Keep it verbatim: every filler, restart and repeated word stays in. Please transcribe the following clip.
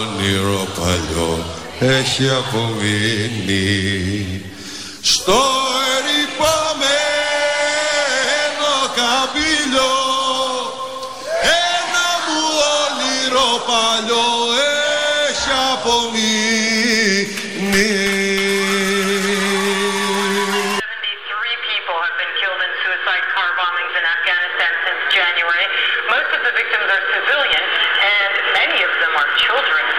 Όνειρο παλιό έχει απομείνει στο ερυπωμένο καμπύλιο, ένα μου όνειρο παλιό έχει απομείνει. seventy-three people have been killed in suicide car bombings in Afghanistan since January. Most of the victims are civilian and many of them are children.